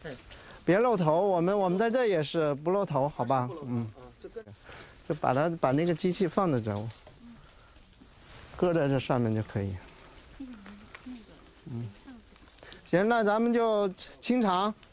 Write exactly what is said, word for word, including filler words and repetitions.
别露头。我们我们在这也是不露头，好吧？嗯，就把它把那个机器放在这儿，搁在这上面就可以。嗯，行，那咱们就清场。